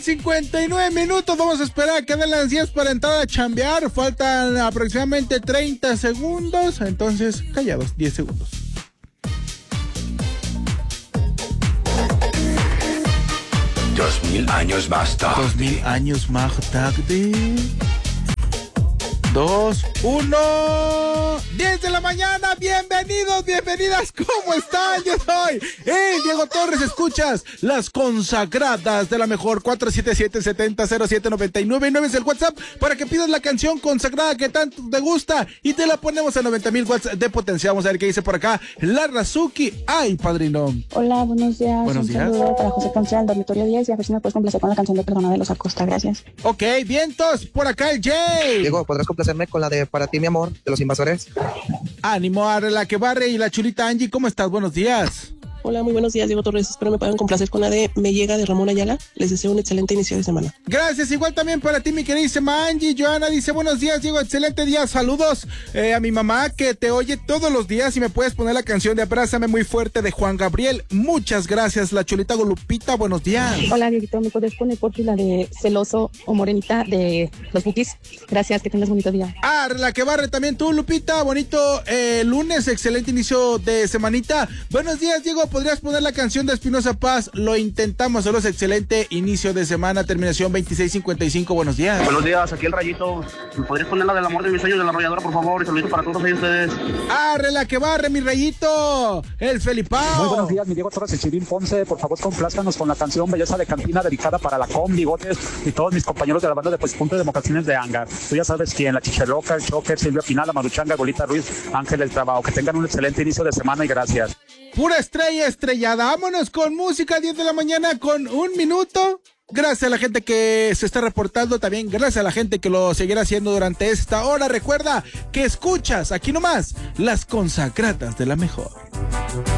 59 minutos. Vamos a esperar a que den las 10 para entrar a chambear. Faltan aproximadamente 30 segundos. Entonces, callados, 10 segundos. Dos mil años más tarde. 2000 años más tarde. 2, 1, 10 de la mañana, bienvenidos, bienvenidas, ¿cómo están? Yo soy Diego Torres, escuchas Las Consagradas de la Mejor. 477-7007-99 es el WhatsApp para que pidas la canción consagrada que tanto te gusta y te la ponemos a 90,000 watts de potencia. Vamos a ver qué dice por acá la Razuki. Ay, padrino. Hola, buenos días. Buenos días. Un saludo para José Ponce al dormitorio 10 y a ver si me puedes complacer con la canción de Perdona de los Acosta, gracias. Ok, vientos, por acá el Jay. Diego, ¿podrás complacerme con la de Para ti, mi amor, de Los Invasores? Ánimo a la que barre y la chulita Angie, ¿cómo estás? Buenos días. Hola, muy buenos días, Diego Torres. Espero me puedan complacer con la de Me Llega de Ramón Ayala. Les deseo un excelente inicio de semana. Gracias, igual también para ti, mi queridísima Angie. Joana dice, buenos días, Diego, excelente día. Saludos a mi mamá que te oye todos los días y me puedes poner la canción de Abrázame muy fuerte de Juan Gabriel. Muchas gracias, la chulita Golupita, buenos días. Hola, Dieguito, ¿me puedes poner por ti la de Celoso o Morenita de Los Bukis? Gracias, que tengas bonito día. La que barre también tú, Lupita, bonito lunes, excelente inicio de semanita. Buenos días, Diego, ¿podrías poner la canción de Espinosa Paz? Lo intentamos, solo es excelente inicio de semana, terminación 2655, buenos días. Buenos días, aquí el Rayito. ¿Me podrías poner la del amor de mis sueños de la arrolladora, por favor? Y saludito para todos ahí ustedes. La que barre, mi Rayito, el Felipao. Muy buenos días, mi Diego Torres, el Chirín Ponce. Por favor, complázcanos con la canción Belleza de Cantina, dedicada para la Com, Bigotes y todos mis compañeros de la banda de Punto de Democraciones de Hangar. Tú ya sabes quién, la Chicheloca, el Choker, Silvia Pinal, la Maruchanga, Golita Ruiz, Ángel El Trabajo. Que tengan un excelente inicio de semana y gracias. Pura estrella estrellada. Vámonos con música, 10 de la mañana con 1 minuto. Gracias a la gente que se está reportando, también gracias a la gente que lo seguirá haciendo durante esta hora. Recuerda que escuchas aquí nomás Las Consagradas de la Mejor.